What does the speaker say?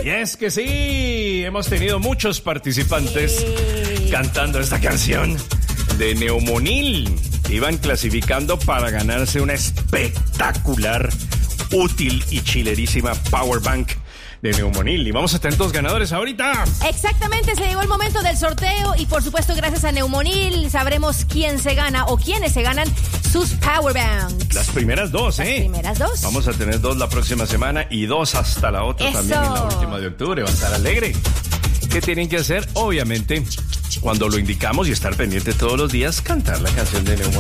Y es que sí, hemos tenido muchos participantes cantando esta canción de Neumonil. Iban clasificando para ganarse una espectacular, útil y chilerísima Powerbank de Neumonil. Y vamos a tener 2 ganadores ahorita. Exactamente, se llegó el momento del sorteo y por supuesto gracias a Neumonil sabremos quién se gana o quiénes se ganan sus Powerbanks. Las primeras 2, Las primeras 2. Vamos a tener 2 la próxima semana y 2 hasta la otra. Eso. También en la última de octubre. Va a estar alegre. ¿Qué tienen que hacer? Obviamente, cuando lo indicamos y estar pendiente todos los días, cantar la canción de Neumonil.